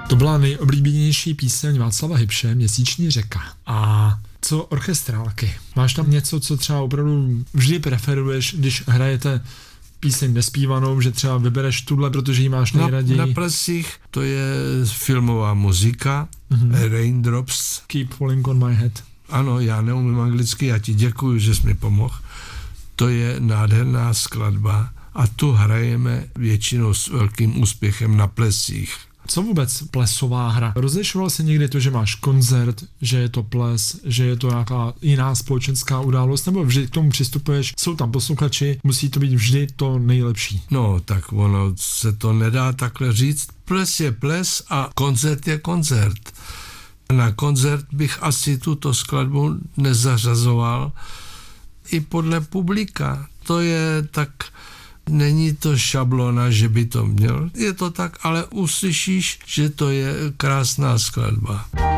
To byla nejoblíbenější píseň Václava Hybše, Měsíční řeka. A co orchestrálky? Máš tam něco, co třeba opravdu vždy preferuješ, když hrajete píseň nespívanou, že třeba vybereš tuhle, protože ji máš nejraději? Na plesích to je filmová muzika, Raindrops. Keep Falling on My Head. Ano, já neumím anglicky, já ti děkuju, že jsi mi pomohl. To je nádherná skladba a tu hrajeme většinou s velkým úspěchem na plesích. Co vůbec plesová hra? Rozlišoval jsi někdy to, že máš koncert, že je to ples, že je to nějaká jiná společenská událost, nebo vždy k tomu přistupuješ, jsou tam posluchači, musí to být vždy to nejlepší? No, tak ono se to nedá takhle říct. Ples je ples a koncert je koncert. Na koncert bych asi tuto skladbu nezařazoval i podle publika. To je tak... Není to šablona, že by to měl. Je to tak, ale uslyšíš, že to je krásná skladba.